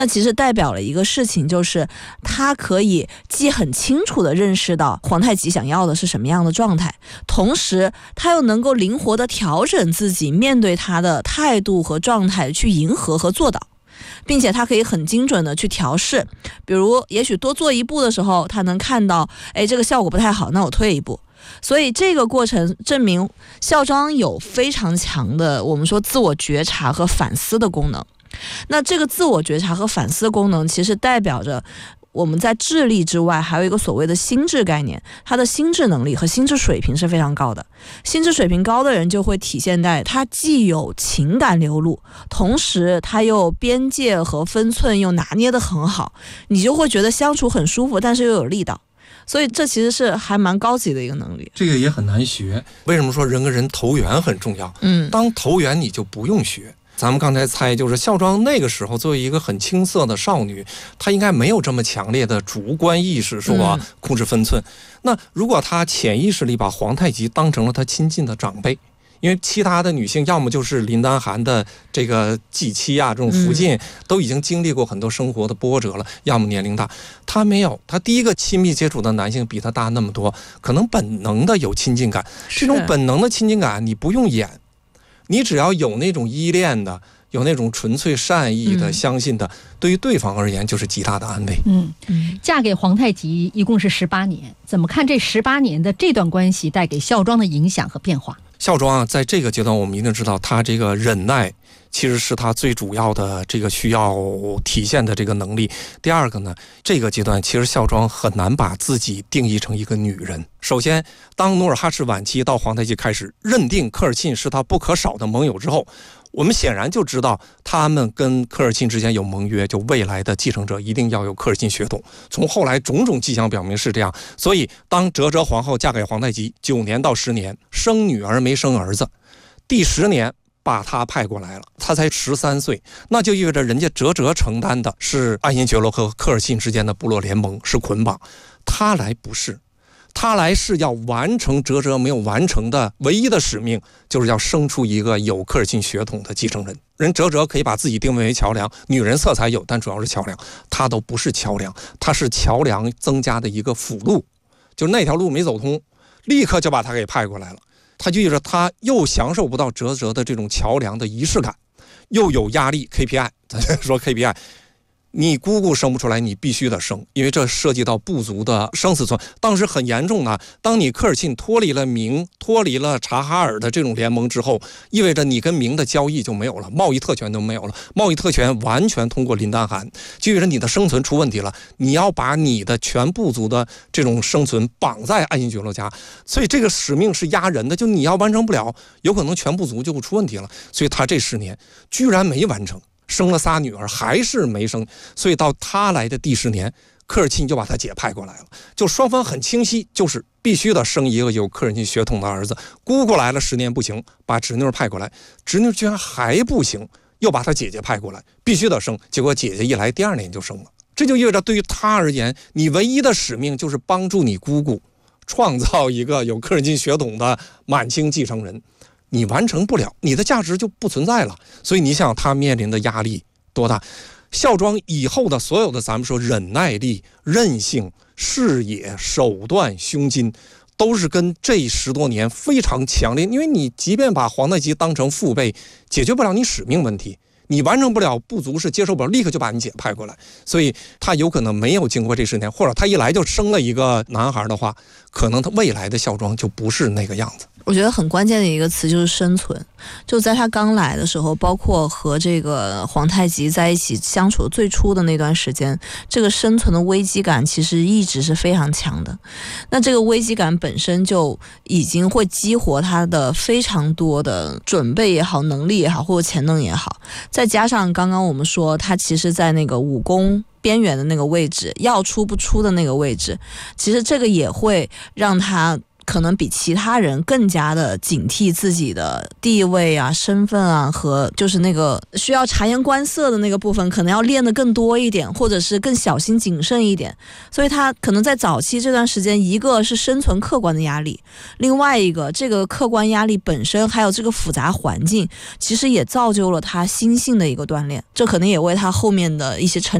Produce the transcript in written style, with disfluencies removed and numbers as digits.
那其实代表了一个事情，就是他可以既很清楚地认识到皇太极想要的是什么样的状态，同时他又能够灵活地调整自己面对他的态度和状态，去迎合和做到，并且他可以很精准的去调试。比如也许多做一步的时候，他能看到这个效果不太好，那我退一步。所以这个过程证明孝庄有非常强的我们说自我觉察和反思的功能。那这个自我觉察和反思功能其实代表着我们在智力之外还有一个所谓的心智概念，他的心智能力和心智水平是非常高的。心智水平高的人就会体现在他既有情感流露，同时他又边界和分寸又拿捏得很好，你就会觉得相处很舒服，但是又有力道。所以这其实是还蛮高级的一个能力， 这个也很难学。为什么说人跟人投缘很重要？当投缘你就不用学。咱们刚才猜，就是孝庄那个时候作为一个很青涩的少女，她应该没有这么强烈的主观意识，说控制分寸。那如果她潜意识里把皇太极当成了她亲近的长辈，因为其他的女性要么就是林丹汗的这个继妻啊，这种福晋都已经经历过很多生活的波折了，要么年龄大，她没有，她第一个亲密接触的男性比她大那么多，可能本能的有亲近感。这种本能的亲近感你不用演，你只要有那种依恋的，有那种纯粹善意的、相信的，对于对方而言就是极大的安慰。 嫁给皇太极一共是18年，怎么看这18年的这段关系带给孝庄的影响和变化？ 孝庄在这个阶段我们一定知道，他这个忍耐其实是他最主要的这个需要体现的这个能力。第二个呢，这个阶段其实孝庄很难把自己定义成一个女人。首先，当努尔哈赤晚期到皇太极开始认定科尔沁是他不可少的盟友之后，我们显然就知道他们跟科尔沁之间有盟约，就未来的继承者一定要有科尔沁血统。从后来种种迹象表明是这样。所以当哲哲皇后嫁给皇太极9年到10年，生女儿没生儿子，第10年把他派过来了，他才13岁，那就意味着人家哲哲承担的是爱新觉罗和科尔沁之间的部落联盟，是捆绑。他来不是，他来是要完成哲哲没有完成的唯一的使命，就是要生出一个有科尔沁血统的继承人。人哲哲可以把自己定位为桥梁，女人色彩有，但主要是桥梁，他都不是桥梁，他是桥梁增加的一个辅路，就是那条路没走通，立刻就把他给派过来了。他就意味着他又享受不到哲哲的这种桥梁的仪式感，又有压力 KPI， 咱说 KPI， 你姑姑生不出来，你必须得生，因为这涉及到部族的生死存。当时很严重的，当你科尔沁脱离了明，脱离了察哈尔的这种联盟之后，意味着你跟明的交易就没有了，贸易特权都没有了，贸易特权完全通过林丹汗，就意味着你的生存出问题了，你要把你的全部族的这种生存绑在爱新觉罗家，所以这个使命是压人的，就你要完成不了，有可能全部族就出问题了。所以他这10年居然没完成，生了仨女儿还是没生，所以到他来的第10年，科尔沁就把他姐派过来了，就双方很清晰，就是必须得生一个有科尔沁血统的儿子。姑姑来了10年不行，把侄女派过来，侄女居然还不行，又把他姐姐派过来，必须得生。结果姐姐一来，第2年就生了。这就意味着对于他而言，你唯一的使命就是帮助你姑姑创造一个有科尔沁血统的满清继承人。你完成不了，你的价值就不存在了。所以你想他面临的压力多大？孝庄以后的所有的咱们说忍耐力、韧性、视野、手段、胸襟，都是跟这10多年非常强烈。因为你即便把皇太极当成父辈，解决不了你使命问题，你完成不了，部族是接受不了，立刻就把你姐派过来。所以他有可能没有经过这10年，或者他一来就生了一个男孩的话，可能他未来的孝庄就不是那个样子。 我觉得很关键的一个词就是生存。就在他刚来的时候，包括和这个皇太极在一起相处最初的那段时间，这个生存的危机感其实一直是非常强的。那这个危机感本身就已经会激活他的非常多的准备也好，能力也好，或者潜能也好，再加上刚刚我们说他其实在那个武功边缘的那个位置，要出不出的那个位置，其实这个也会让他可能比其他人更加的警惕自己的地位啊、身份啊，和就是那个需要察言观色的那个部分，可能要练得更多一点，或者是更小心谨慎一点。所以他可能在早期这段时间，一个是生存客观的压力，另外一个这个客观压力本身还有这个复杂环境，其实也造就了他心性的一个锻炼，这可能也为他后面的一些成